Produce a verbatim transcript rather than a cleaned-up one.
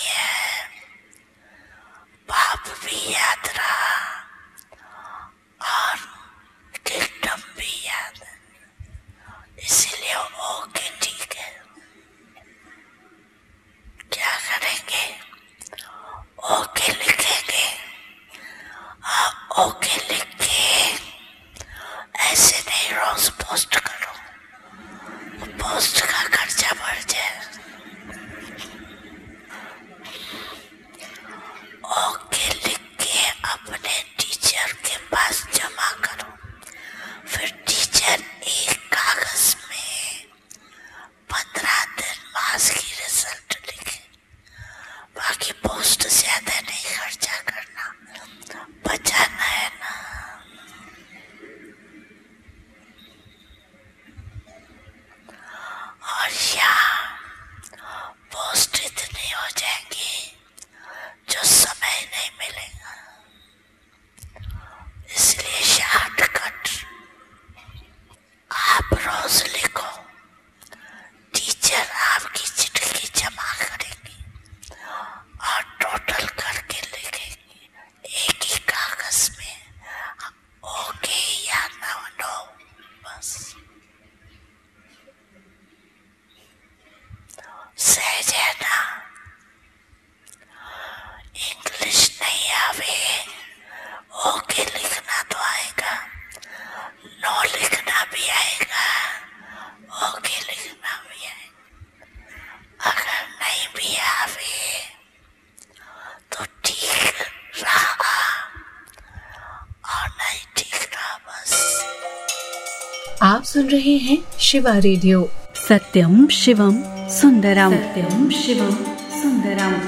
है, पाप भी याद रहा और किल्टम भी याद है, इसीलिए ओके ठीक है। क्या करेंगे? ओके लिखेंगे। आप ओके लिख के ऐसे नहीं रोज पोस्ट करो, पोस्ट का खर्चा बढ़ जाए। ओके लिख के अपने टीचर के पास जमा करो, फिर टीचर एक कागज में पंद्रह दिन मास की रिजल्ट लिखे। बाकी पोस्ट ज्यादा नहीं खर्चा करना, बचाना है ना। और यहाँ पोस्ट इतनी हो जाएंगी जो समय नहीं मिलेगा, इसलिए शॉर्टकट आप रोज लिखो, टीचर आपकी चिट्ठी जमा करेंगी और टोटल करके लिखेंगे एक ही कागज में, ओके या नो नो, बस। सहज है ना? इंग्लिश नहीं आवे, ओके लिखना तो आएगा, नो लिखना भी आएगा, ओके लिखना भी आएगा। अगर नहीं भी आवे तो ठीक रहा और नहीं ठीक रहा, बस। आप सुन रहे हैं शिवा रेडियो। सत्यम शिवम सुंदरम। सत्यम शिवम सुंदरम।